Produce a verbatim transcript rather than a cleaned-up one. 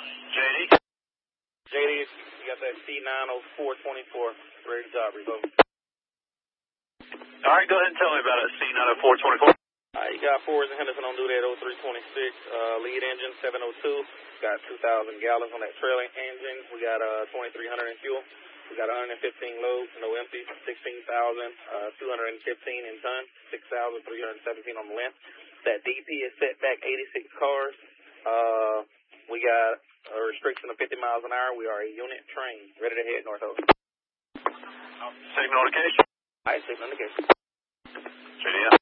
J D? J D, you got that C nine oh four twenty-four. Ready to job, over. All right, go ahead and tell me about it, C nine oh four twenty-four. All right, you got Forrest and Henderson on duty at oh three twenty-six. Uh, lead engine, seven oh two. Got two thousand gallons on that trailing engine. We got uh, twenty-three hundred in fuel. We got one hundred fifteen loads, no empty, sixteen thousand two hundred fifteen in ton, six thousand three hundred seventeen on the length. That D P is set back eighty-six cars. Uh, we got a restriction of fifty miles an hour. We are a unit train, ready to head north over. Signal indication. All right, signal indication. J D.